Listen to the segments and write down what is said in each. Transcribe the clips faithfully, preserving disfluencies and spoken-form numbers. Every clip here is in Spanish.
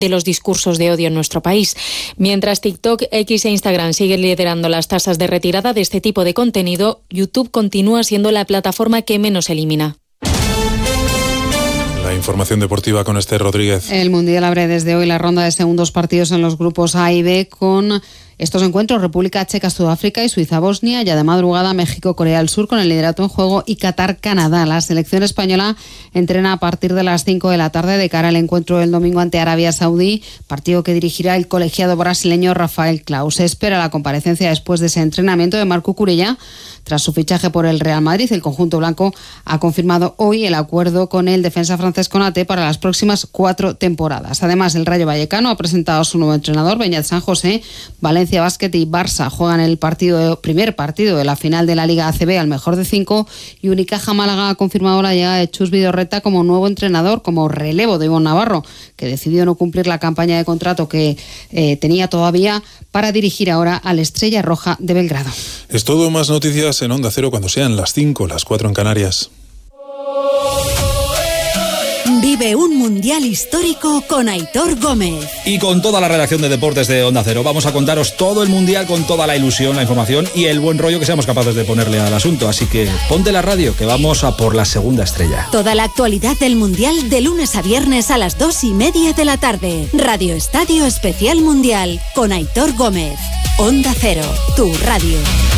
de los discursos de odio en nuestro país. Mientras TikTok, X e Instagram siguen liderando las tasas de retirada de este tipo de contenido, YouTube continúa siendo la plataforma que menos elimina. La información deportiva con Esther Rodríguez. El Mundial abre desde hoy la ronda de segundos partidos en los grupos A y B con estos encuentros: República Checa, Sudáfrica y Suiza-Bosnia. Ya de madrugada, México, Corea del Sur con el liderato en juego y Qatar-Canadá. La selección española entrena a partir de las cinco de la tarde de cara al encuentro del domingo ante Arabia Saudí, partido que dirigirá el colegiado brasileño Rafael Claus. Se espera la comparecencia después de ese entrenamiento de Marco Cucurella. Tras su fichaje por el Real Madrid, el conjunto blanco ha confirmado hoy el acuerdo con el defensa francés Konaté para las próximas cuatro temporadas. Además, el Rayo Vallecano ha presentado a su nuevo entrenador, Beñat San José. Valencia Basket y Barça juegan el partido, primer partido de la final de la Liga A C B al mejor de cinco, y Unicaja Málaga ha confirmado la llegada de Chus Vidorreta como nuevo entrenador, como relevo de Ivonne Navarro, que decidió no cumplir la campaña de contrato que eh, tenía todavía para dirigir ahora al Estrella Roja de Belgrado. Es todo, más noticias en Onda Cero cuando sean las cinco, las cuatro en Canarias. Vive un mundial histórico con Aitor Gómez. Y con toda la redacción de deportes de Onda Cero vamos a contaros todo el mundial con toda la ilusión, la información y el buen rollo que seamos capaces de ponerle al asunto. Así que ponte la radio, que vamos a por la segunda estrella. Toda la actualidad del mundial de lunes a viernes a las dos y media de la tarde. Radio Estadio Especial Mundial con Aitor Gómez. Onda Cero, tu radio.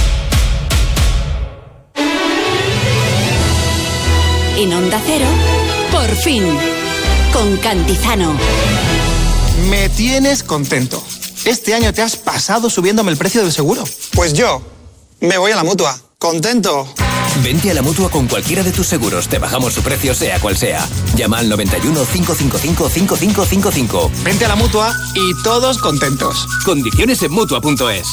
En Onda Cero, por fin, con Cantizano. Me tienes contento. Este año te has pasado subiéndome el precio del seguro. Pues yo me voy a la Mutua. ¿Contento? Vente a la Mutua con cualquiera de tus seguros. Te bajamos su precio, sea cual sea. Llama al noventa y uno, cinco cinco cinco, cinco cinco cinco cinco. Vente a la Mutua y todos contentos. Condiciones en Mutua punto es.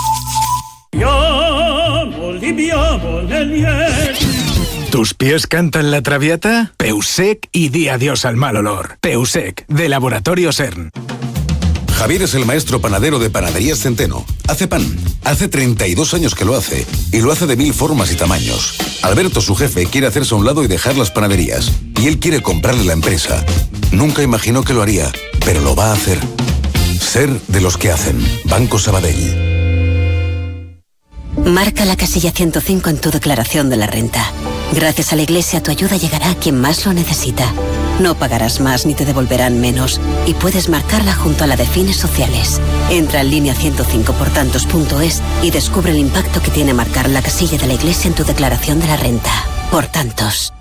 ¿Tus pies cantan la traviata? Peusec y di adiós al mal olor. Peusec, de Laboratorio CERN. Javier es el maestro panadero de Panaderías Centeno. Hace pan. Hace treinta y dos años que lo hace. Y lo hace de mil formas y tamaños. Alberto, su jefe, quiere hacerse a un lado y dejar las panaderías. Y él quiere comprarle la empresa. Nunca imaginó que lo haría, pero lo va a hacer. Ser de los que hacen. Banco Sabadell. Marca la casilla ciento cinco en tu declaración de la renta. Gracias a la Iglesia, tu ayuda llegará a quien más lo necesita. No pagarás más ni te devolverán menos. Y puedes marcarla junto a la de fines sociales. Entra en línea ciento cinco por tantos punto es y descubre el impacto que tiene marcar la casilla de la Iglesia en tu declaración de la renta. Por tantos.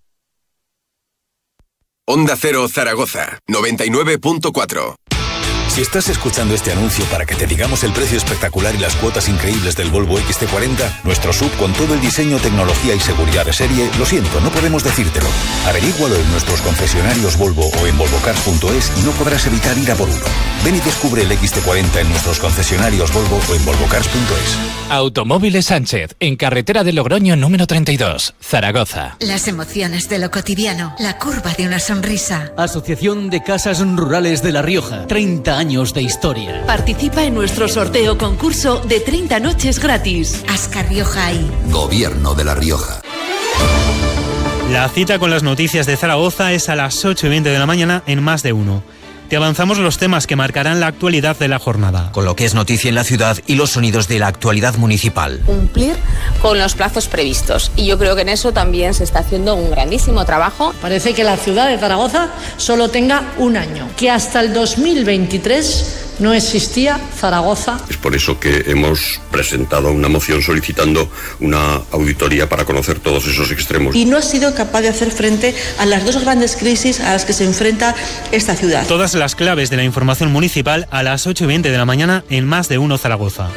Onda Cero Zaragoza, noventa y nueve punto cuatro. Si estás escuchando este anuncio para que te digamos el precio espectacular y las cuotas increíbles del Volvo X C cuarenta, nuestro sub con todo el diseño, tecnología y seguridad de serie, lo siento, no podemos decírtelo. Averígualo en nuestros concesionarios Volvo o en volvocars punto es y no podrás evitar ir a por uno. Ven y descubre el X C cuarenta en nuestros concesionarios Volvo o en volvocars punto es. Automóviles Sánchez, en carretera de Logroño número treinta y dos, Zaragoza. Las emociones de lo cotidiano, la curva de una sonrisa. Asociación de Casas Rurales de La Rioja, treinta años de historia. Participa en nuestro sorteo concurso de treinta noches gratis. Ascar Rioja y Gobierno de La Rioja. La cita con las noticias de Zaragoza es a las ocho y veinte de la mañana en Más de Uno. Te avanzamos los temas que marcarán la actualidad de la jornada. Con lo que es noticia en la ciudad y los sonidos de la actualidad municipal. Cumplir con los plazos previstos. Y yo creo que en eso también se está haciendo un grandísimo trabajo. Parece que la ciudad de Zaragoza solo tenga un año. Que hasta el dos mil veintitrés no existía Zaragoza. Es por eso que hemos presentado una moción solicitando una auditoría para conocer todos esos extremos. Y no ha sido capaz de hacer frente a las dos grandes crisis a las que se enfrenta esta ciudad. Todas las claves de la información municipal a las ocho y veinte de la mañana en Más de Uno Zaragoza.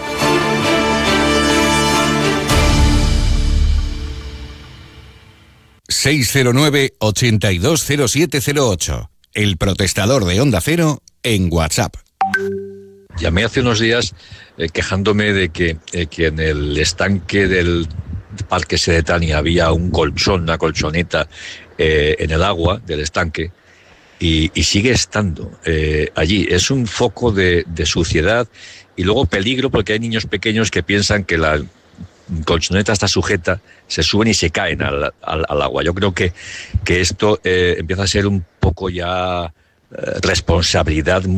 seis cero nueve, ochenta y dos cero siete cero ocho. El protestador de Onda Cero en WhatsApp. Llamé hace unos días eh, quejándome de que, eh, que en el estanque del Parque Sedetania había un colchón, una colchoneta eh, en el agua del estanque y, y sigue estando eh, allí. Es un foco de, de suciedad y luego peligro porque hay niños pequeños que piensan que la colchoneta está sujeta, se suben y se caen al, al, al agua. Yo creo que, que esto eh, empieza a ser un poco ya responsabilidad